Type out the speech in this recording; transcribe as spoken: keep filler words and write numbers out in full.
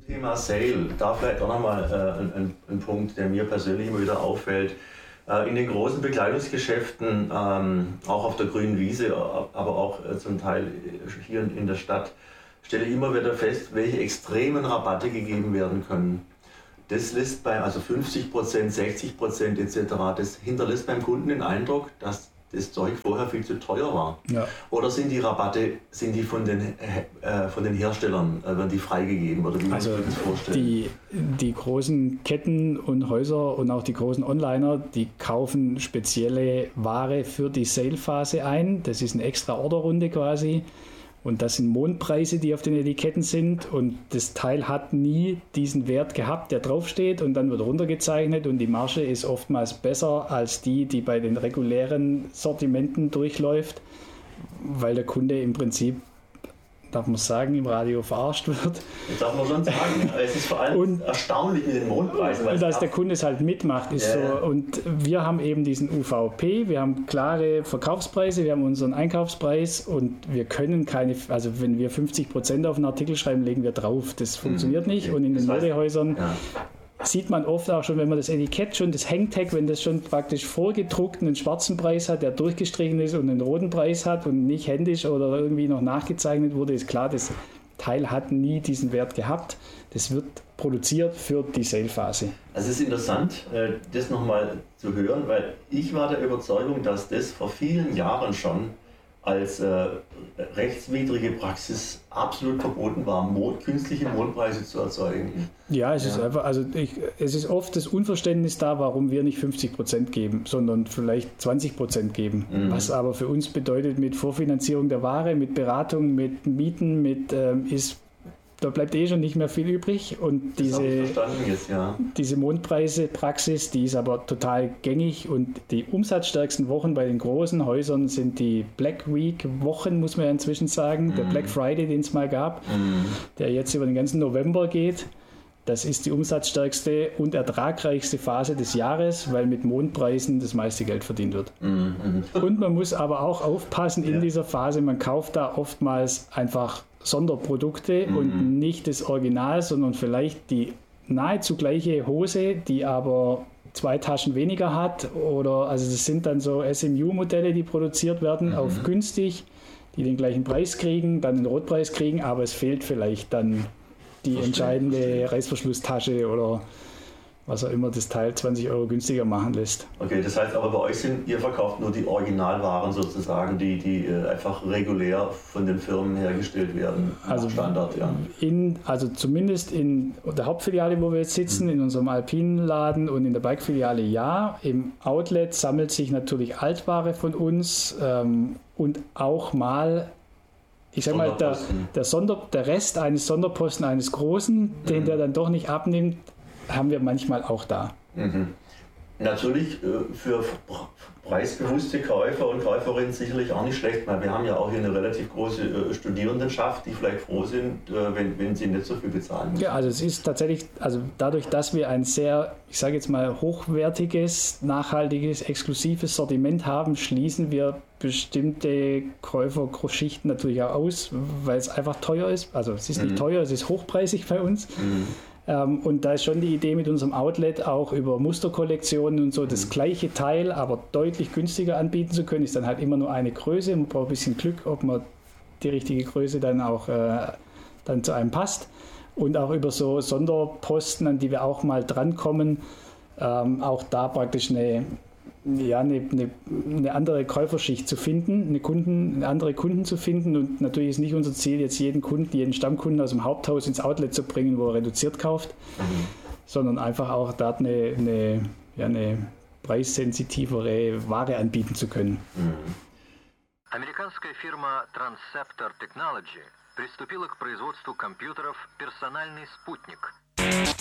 Thema Sale, da vielleicht auch nochmal äh, ein, ein Punkt, der mir persönlich immer wieder auffällt. Äh, in den großen Bekleidungsgeschäften, ähm, auch auf der grünen Wiese, aber auch äh, zum Teil hier in, in der Stadt, stelle ich immer wieder fest, welche extremen Rabatte gegeben werden können. Das lässt bei, also fünfzig Prozent, sechzig Prozent et cetera, das hinterlässt beim Kunden den Eindruck, dass das Zeug vorher viel zu teuer war. Ja. Oder sind die Rabatte, sind die von den, äh, von den Herstellern, äh, werden die freigegeben? Oder wie man also sich das vorstellen? Die, die großen Ketten und Häuser und auch die großen Onliner, die kaufen spezielle Ware für die Sale-Phase ein. Das ist eine extra Orderrunde quasi. Und das sind Mondpreise, die auf den Etiketten sind, und das Teil hat nie diesen Wert gehabt, der draufsteht, und dann wird runtergezeichnet und die Marge ist oftmals besser als die, die bei den regulären Sortimenten durchläuft, weil der Kunde im Prinzip, darf man sagen, im Radio verarscht wird. Das darf man schon sagen. Es ist vor allem und, erstaunlich mit den Mondpreisen. Und dass der Kunde es halt mitmacht. Ist yeah. so. Und wir haben eben diesen U V P, wir haben klare Verkaufspreise, wir haben unseren Einkaufspreis und wir können keine, also wenn wir fünfzig Prozent auf einen Artikel schreiben, legen wir drauf. Das funktioniert mhm. nicht. Und in den Modehäusern ja. sieht man oft auch schon, wenn man das Etikett schon, das Hangtag, wenn das schon praktisch vorgedruckt einen schwarzen Preis hat, der durchgestrichen ist und einen roten Preis hat und nicht händisch oder irgendwie noch nachgezeichnet wurde, ist klar, das Teil hat nie diesen Wert gehabt. Das wird produziert für die Sale-Phase. Also es ist interessant, das nochmal zu hören, weil ich war der Überzeugung, dass das vor vielen Jahren schon als äh, rechtswidrige Praxis absolut verboten war, Mond, künstliche Mondpreise zu erzeugen. Ja, es ja. ist einfach, also ich, es ist oft das Unverständnis da, warum wir nicht fünfzig Prozent geben, sondern vielleicht zwanzig Prozent geben. Mhm. Was aber für uns bedeutet, mit Vorfinanzierung der Ware, mit Beratung, mit Mieten, mit ähm, ist da bleibt eh schon nicht mehr viel übrig, und diese, jetzt, ja. diese Mondpreise-Praxis, die ist aber total gängig, und die umsatzstärksten Wochen bei den großen Häusern sind die Black Week-Wochen, muss man ja inzwischen sagen, mm. der Black Friday, den es mal gab, mm. der jetzt über den ganzen November geht. Das ist die umsatzstärkste und ertragreichste Phase des Jahres, weil mit Mondpreisen das meiste Geld verdient wird. Mm. Und man muss aber auch aufpassen in ja. dieser Phase, man kauft da oftmals einfach Sonderprodukte mhm. und nicht das Original, sondern vielleicht die nahezu gleiche Hose, die aber zwei Taschen weniger hat, oder also das sind dann so S M U-Modelle, die produziert werden, mhm. auf günstig, die den gleichen Preis kriegen, dann den Rotpreis kriegen, aber es fehlt vielleicht dann die verstehe, entscheidende verstehe. Reißverschlusstasche oder was auch immer das Teil zwanzig Euro günstiger machen lässt. Okay, das heißt aber bei euch sind, ihr verkauft nur die Originalwaren sozusagen, die, die einfach regulär von den Firmen hergestellt werden, also Standard, ja. In, also zumindest in der Hauptfiliale, wo wir jetzt sitzen, mhm. in unserem Alpinenladen und in der Bike-Filiale ja. Im Outlet sammelt sich natürlich Altware von uns ähm, und auch mal ich sag mal, der, der, Sonder, der Rest eines Sonderposten eines Großen, mhm. den der dann doch nicht abnimmt, haben wir manchmal auch da. Mhm. Natürlich äh, für preisbewusste Käufer und Käuferinnen sicherlich auch nicht schlecht, weil wir haben ja auch hier eine relativ große äh, Studierendenschaft, die vielleicht froh sind, äh, wenn, wenn sie nicht so viel bezahlen müssen. Ja, also es ist tatsächlich, also dadurch, dass wir ein sehr, ich sage jetzt mal, hochwertiges, nachhaltiges, exklusives Sortiment haben, schließen wir bestimmte Käuferschichten natürlich auch aus, weil es einfach teuer ist. Also es ist nicht mhm. teuer, es ist hochpreisig bei uns. Mhm. Ähm, und da ist schon die Idee mit unserem Outlet auch über Musterkollektionen und so das mhm. gleiche Teil, aber deutlich günstiger anbieten zu können, ist dann halt immer nur eine Größe. Man braucht ein bisschen Glück, ob man die richtige Größe dann auch äh, dann zu einem passt. Und auch über so Sonderposten, an die wir auch mal drankommen, ähm, auch da praktisch eine ja, eine, eine, eine andere Käuferschicht zu finden, eine, Kunden, eine andere Kunden zu finden, und natürlich ist nicht unser Ziel, jetzt jeden Kunden, jeden Stammkunden aus dem Haupthaus ins Outlet zu bringen, wo er reduziert kauft, mhm. sondern einfach auch dort eine, eine, ja, eine preissensitivere Ware anbieten zu können. Mhm. Американская фирма Transceptor Technology приступила к производству компьютеров «Персональный спутник».